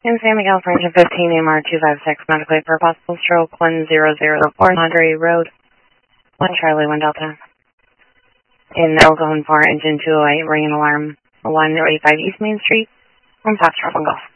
In San Miguel, French 15 MR 256, medically for possible stroke 1004 Madre Road, 1 Charlie 1 Delta. In Elgin 4 engine 208, ringing alarm 185 East Main Street, from Foxtrot Golf.